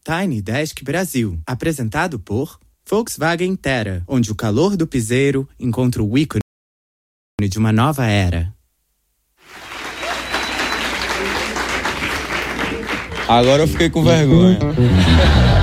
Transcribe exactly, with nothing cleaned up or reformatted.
Tiny Desk Brasil, apresentado por Volkswagen Terra, onde o calor do piseiro encontra o ícone de uma nova era. Agora eu fiquei com vergonha.